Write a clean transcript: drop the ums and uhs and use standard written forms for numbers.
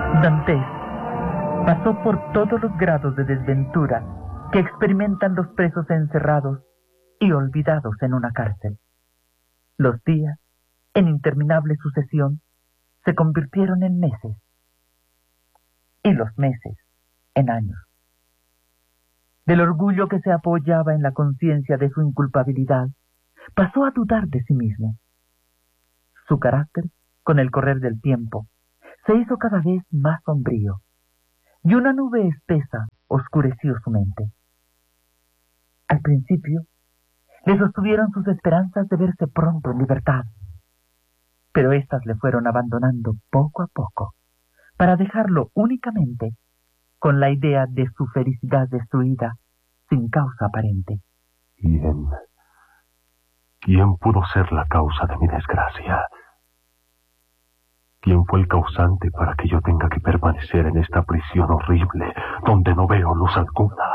Dantes pasó por todos los grados de desventura que experimentan los presos encerrados y olvidados en una cárcel. Los días, en interminable sucesión, se convirtieron en meses, y los meses en años. Del orgullo que se apoyaba en la conciencia de su inculpabilidad, pasó a dudar de sí mismo. Su carácter, con el correr del tiempo, se hizo cada vez más sombrío, y una nube espesa oscureció su mente. Al principio, le sostuvieron sus esperanzas de verse pronto en libertad, pero éstas le fueron abandonando poco a poco, para dejarlo únicamente con la idea de su felicidad destruida sin causa aparente. ¿Quién pudo ser la causa de mi desgracia? ¿Quién fue el causante para que yo tenga que permanecer en esta prisión horrible, donde no veo luz alguna?